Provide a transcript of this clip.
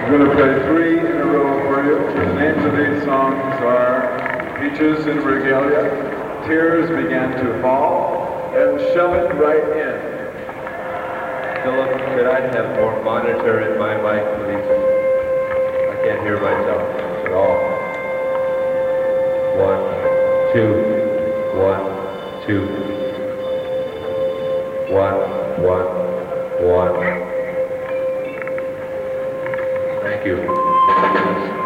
I'm going to play three in a row for you. The names of these songs are Peaches and Regalia, Tears Began to Fall, and Shove It Right In. Philip, could I have more monitor in my mic, please? I can't hear myself at all. 1, 2, 1, 2. 1, 1, 1. Thank you.